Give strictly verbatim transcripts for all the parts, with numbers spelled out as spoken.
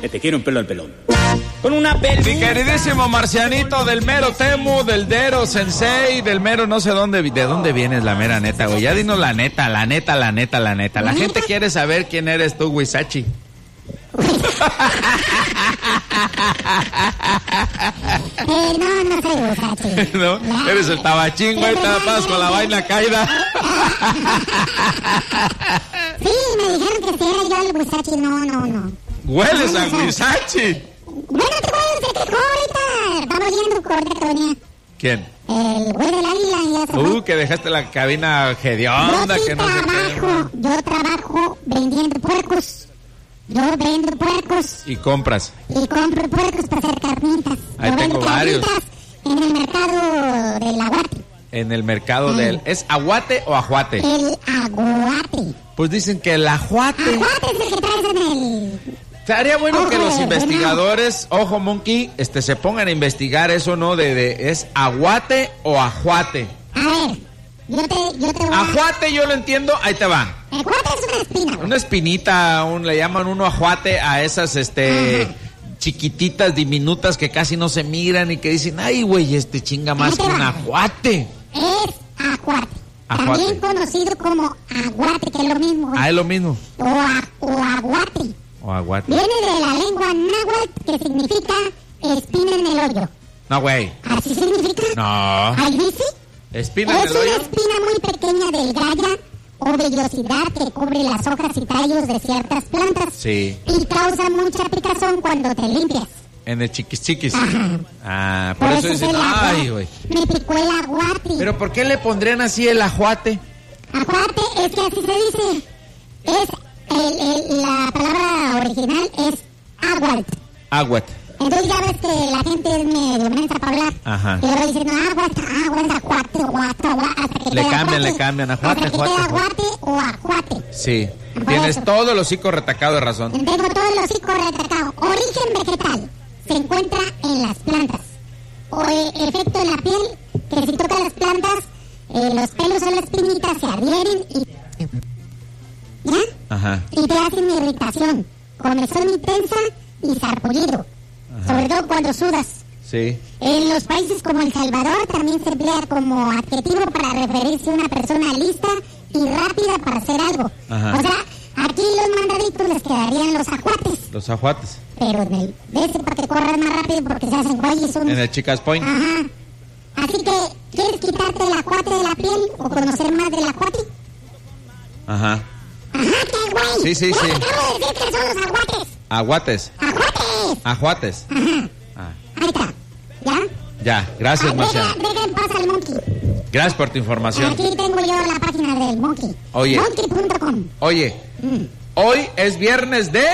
que te quiero un pelo al pelón. Con una peluca. Mi queridísimo marcianito del mero Temu, del Dero Sensei, del mero no sé dónde, de dónde vienes la mera neta, güey. Ya dinos la neta, la neta, la neta, la neta. La gente quiere saber quién eres tú, Huizachi. Eh, no, no soy Huizachi. ¿No? No. Eres el tabachín, güey, te tapas con la vaina caída. Sí, me dijeron que si era yo el Huizachi. No, no, no. Hueles a Huizachi. Bueno, te voy a decir que ahorita estamos yendo corte que venía. ¿Quién? El güey del águila y ya se fue. Uh, que dejaste la cabina hedionda, Yo sí que no sé trabajo, qué. yo trabajo vendiendo puercos. Yo vendo puercos Y compras. y compro puercos para hacer carnitas. Ahí Yo tengo vendo varios. carnitas en el mercado del aguate. En el mercado del... ¿Es aguate o ajuate? El aguate. Pues dicen que el ajuate... Aguate es el que traes en el... Estaría bueno Ojo que los de investigadores, ojo monkey, este, se pongan a investigar eso, ¿no? De, de ¿es aguate o ajuate? A ver, yo te, yo te voy a... Ajuate yo lo entiendo, ahí te va. El aguate es una espina. Una espinita, un, le llaman uno ajuate a esas, este, Ajá. chiquititas, diminutas que casi no se miran y que dicen, ay, güey, este chinga más Ahí te que un va. ajuate. Es aguate. Ajuate. También conocido como aguate, que es lo mismo. güey. Ah, es lo mismo. O, a- o aguate. O aguate. Viene de la lengua náhuatl, que significa espina en el hoyo. No, güey. ¿Así significa? No. ¿Ahí dice? ¿Espina en Es el una hoyo? espina muy pequeña, delgada o vellosidad que cubre las hojas y tallos de ciertas plantas. Sí. Y causa mucha picazón cuando te limpias. En el chiquis chiquis. Ajá. Ah, por, eso es dicen, el aguate. ay, güey. Me picó el aguate. Pero ¿por qué le pondrían así el ajuate? Aguate es que así se dice. Es el, el- la palabra original es aguat. Aguat. Entonces ya ves que la gente es medio mensa para hablar. Ajá. Y le va diciendo aguat, aguat, aguate, aguate, aguate, hasta que Le quede cambian, aguate. le cambian, ajuate, Hasta que quede ajuate, aguate o ajuate. Sí. Por Tienes eso. todo el hocico retacado de razón. Tengo todo el hocico retacado. Origen vegetal. Se encuentra en las plantas. O eh, efecto en la piel, que si tocas las plantas, eh, los pelos o las espinitas se adhieren y... ¿Ya? Ajá. Y te hacen irritación, comezón intensa y sarpullido. Sobre todo cuando sudas. Sí. En los países como El Salvador también se emplea como adjetivo para referirse a una persona lista y rápida para hacer algo. Ajá. O sea, aquí los mandaditos les quedarían los ajuates. Los ajuates. Pero en el de ese para que corran más rápido porque se hacen güeyes son... En el Chicas Point. Ajá. Así que, ¿quieres quitarte el ajuate de la piel o conocer más del ajuate? Ajá. Ajá, qué güey. Sí, sí, Ya sí. te acabo de decir que son los aguates. Aguates. ¡Ajuates! Ajuates. Ajá. Ah, Ahí está. ¿Ya? ya, gracias, Ah, deja, Marciano. deja en paz al monkey. Gracias por tu información. Aquí tengo yo la página del monkey. Oye. monkey punto com. Oye, hoy es viernes de...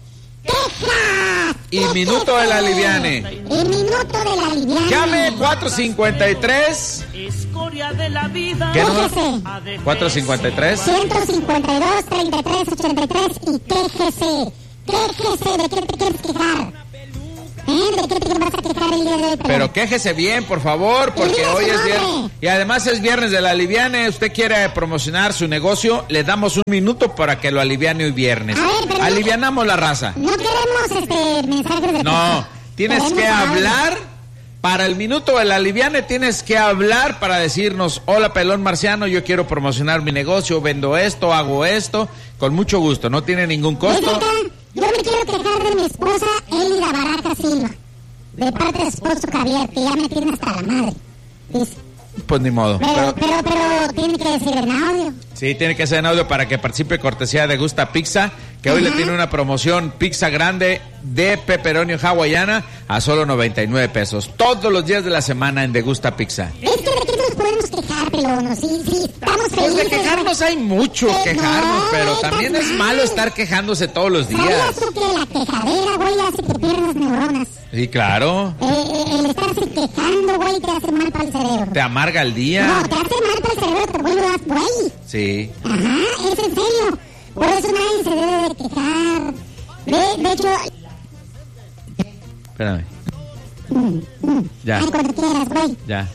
¡Quejas! Y Minuto de la Liviane. El minuto de la liviana. Llame cuatro cincuenta y tres. Escoria de la vida. ¿Qué número? Quéjese. cuatro cincuenta y tres. ciento cincuenta y dos, treinta y tres, ochenta y tres y quéjese. Quéjese, ¿de qué te quieres quejar? ¿Eh? ¿De qué te vas a quejar el día de hoy? Pero quéjese bien, por favor, porque Dile hoy su es nombre. viernes. Y además es viernes de la Aliviane. Usted quiere promocionar su negocio, le damos un minuto para que lo aliviane hoy viernes. A ver, pero- Alivianamos la raza. No queremos este mensajes de No, texto. tienes Queremos que audio. hablar. Para el minuto de la Aliviane tienes que hablar para decirnos, hola Pelón Marciano, yo quiero promocionar mi negocio, vendo esto, hago esto, con mucho gusto, no tiene ningún Ven costo. acá, yo me quiero quejar de mi esposa Elida Baraja Silva, de parte de su esposo Javier, que ya me tiene hasta la madre. Dice, Pues ni modo. pero, Pero- pero, pero, tiene que decir en audio. Sí, tiene que ser en audio para que participe cortesía de Gusta Pizza, que hoy le Ajá. tiene una promoción pizza grande de pepperoni hawaiana a solo noventa y nueve pesos. Todos los días de la semana en De Gusta Pizza. Es que de qué nos podemos quejar, Pelón, sí, sí, estamos Pues felices. de quejarnos hay mucho Eh, quejarnos, no, pero estás también es mal. malo estar quejándose todos los días. ¿Sabías tú que la quejadera, güey, hace que pierdas neuronas? Sí, claro. Eh, eh, el estarse quejando, güey, te hace mal para el cerebro. Te amarga el No, día. te hace mal para el cerebro, te vuelves güey. Sí. Ajá, es en serio. Por eso nadie se debe de quejar. De, de hecho, Espérame. Ya, ay, cuando quieras, güey. ya.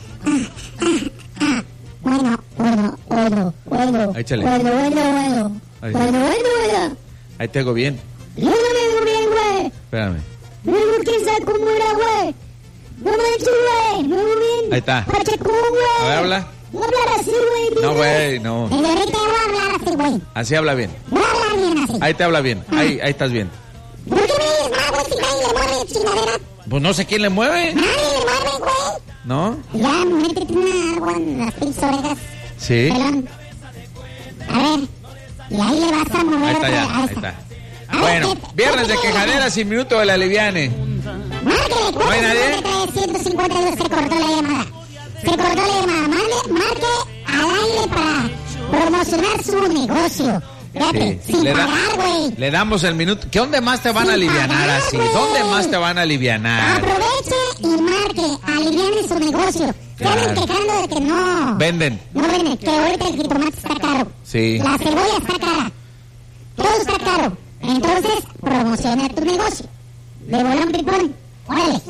Bueno, bueno, bueno, bueno. Échale. Bueno, bueno, bueno. Ahí. Bueno, bueno, bueno. Ahí te hago bien. Yo no me veo bien, güey. Espérame. No, ¿quién sabe cómo era, güey? No manches, güey. No, bien. Ahí está. Pacheco, güey. A ver, habla. No hablar así, güey. No, güey, no. Desde ahorita voy a hablar así, güey. Así habla bien. Voy a hablar bien así. Ahí te habla bien. Ahí, ahí estás bien. ¿Por qué me dices nada, güey, si nadie le mueve chingadera? Pues no sé quién le mueve. Nadie le mueve, güey. ¿No? Ya, métete una agua en las pinches orejas. Sí. Pelón. A ver. Y ahí le vas a mover. Ahí está ya, a ahí esta. está. A ver, Bueno, ¿qué- viernes qué de te quejaderas y minuto de la liviane. Márquele, ¿No hay nadie? ciento cincuenta y dos, se cortó la llamada. Se cortó la llamada. Marque, marque al aire para promocionar su negocio. Fíjate, Sí. sin Le, da- pagar, güey. le damos el minuto. ¿Qué dónde más te van a Sin alivianar pagar, así? güey. ¿Dónde más te van a alivianar? Aproveche y marque, aliviane su negocio. Se andan Claro. quejando de que no... Venden. No venden, que ahorita el jitomate está caro. Sí. La cebolla está cara. Todo está caro. Entonces, promociona tu negocio. De bolón pipón. Órale.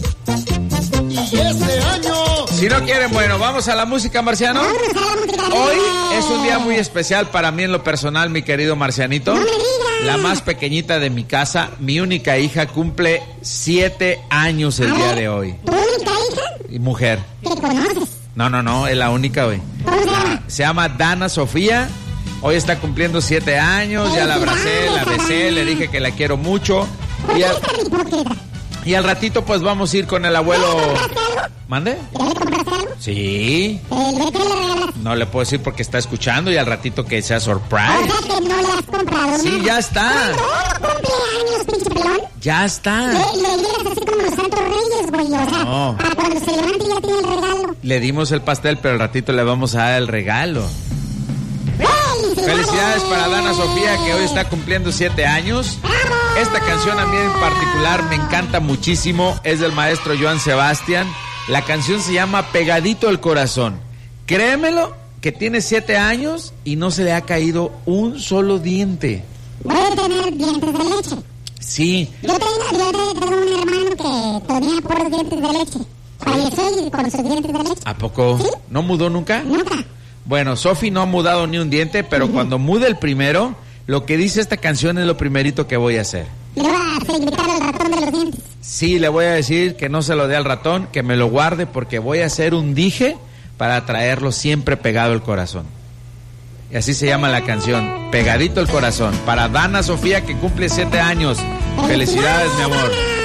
Y este año Si no quieren, bueno, vamos a la música, Marciano. Vámonos a la música. Hoy es un día muy especial para mí en lo personal, mi querido Marcianito. No me digas. La más pequeñita de mi casa, mi única hija, cumple siete años el A día ver, de hoy. ¿Tu única hija? Y mujer. ¿Que conoces? No, no, no, es la única, güey. ¿Cómo se llama? Se llama Dana Sofía. Hoy está cumpliendo siete años. Ya la abracé, la besé, le dije que la quiero mucho. ¿Por Y qué al, eres tan hipócrita? y al ratito, pues vamos a ir con el abuelo. ¿Ya le compraste algo? ¿Mande? ¿Ya le compraste algo? Sí. ¿El qué le regalaste? No le puedo decir porque está escuchando y al ratito que sea O surprise. sea que no le has comprado Sí, nada. ya está. ¿Cuándo cumple años, pinche pelón? Ya está. Le, le llegas así como los santos reyes, güey. O sea, No. para cuando se levante ya tiene el regalo. Le dimos el pastel, pero al ratito le vamos a dar el regalo. ¡Felicidades! Felicidades para Dana Sofía, que hoy está cumpliendo siete años. Esta canción a mí en particular me encanta muchísimo. Es del maestro Joan Sebastián. La canción se llama Pegadito el Corazón. Créemelo que tiene siete años y no se le ha caído un solo diente. Voy a tener dientes de leche. Sí, Yo tengo, yo tengo un hermano que tenía puros dientes de leche. Falleció y con sus dientes de leche. ¿a poco? ¿Sí? ¿No mudó nunca? Nunca. Bueno, Sofi no ha mudado ni un diente, pero cuando mude el primero, lo que dice esta canción es lo primerito que voy a hacer. Le voy a hacer invitar al ratón de los dientes. Sí, le voy a decir que no se lo dé al ratón, que me lo guarde porque voy a hacer un dije para traerlo siempre pegado al corazón. Y así se llama la canción, Pegadito el Corazón, para Dana Sofía que cumple siete años. Felicidades, mi amor.